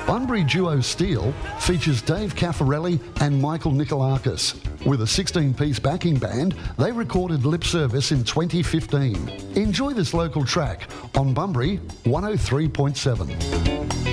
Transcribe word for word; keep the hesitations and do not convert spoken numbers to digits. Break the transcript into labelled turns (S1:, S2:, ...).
S1: Bunbury Duo Steel features Dave Caffarelli and Michael Nikolakis. With a sixteen-piece backing band, they recorded Lip Service in twenty fifteen. Enjoy this local track on Bunbury one oh three point seven.